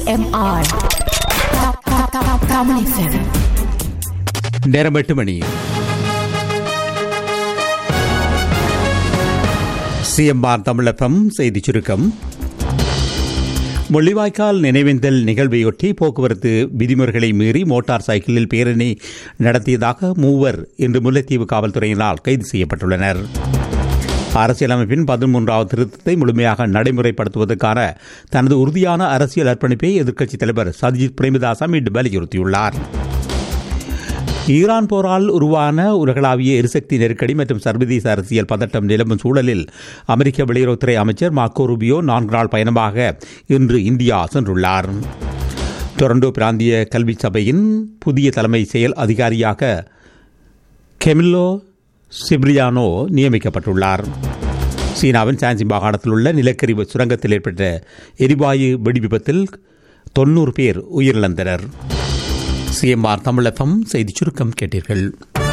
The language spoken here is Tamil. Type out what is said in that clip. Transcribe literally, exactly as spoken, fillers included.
CMR Tamil FM. நேரம் எட்டு மணி. சிஎம்ஆர் தமிழ் எஃப்எம் செய்திச் சுருக்கம். முள்ளிவாய்க்கால் நினைவேந்தல் நிகழ்வையொட்டி போக்குவரத்து விதிமுறைகளை மீறி மோட்டார் சைக்கிளில் பேரணி நடத்தியதாக மூவர் இன்று முல்லைத்தீவு காவல்துறையினால் கைது செய்யப்பட்டுள்ளனர். அரசியலமைப்பின் பதிமூன்றாவது திருத்தத்தை முழுமையாக நடைமுறைப்படுத்துவதற்கான தனது உறுதியான அரசியல் அர்ப்பணிப்பை எதிர்க்கட்சித் தலைவர் சஜித் பிரேமதாச மீண்டும் வலியுறுத்தியுள்ளார். ஈரான் போரால் உருவான உலகளாவிய எரிசக்தி நெருக்கடி மற்றும் சர்வதேச அரசியல் பதட்டம் நிலவும் சூழலில் அமெரிக்க வெளியுறவுத்துறை அமைச்சர் மார்க்கோ ரூபியோ நான்கு நாள் பயணமாக இன்று இந்தியா சென்றுள்ளார். டொரண்டோ பிராந்திய கல்வி சபையின் புதிய தலைமை செயல் அதிகாரியாக கெமில்லோ சிப்ரியானோ நியமிக்கப்பட்டுள்ளார். சீனாவின் சான்சி மாகாணத்தில் உள்ள நிலக்கரி சுரங்கத்தில் ஏற்பட்ட எரிவாயு வெடி விபத்தில் தொன்னூறு பேர் உயிரிழந்தனர். சிஎம்ஆர் தமிழ் எஃப்எம் செய்திச் சுருக்கம் கேட்டீர்கள்.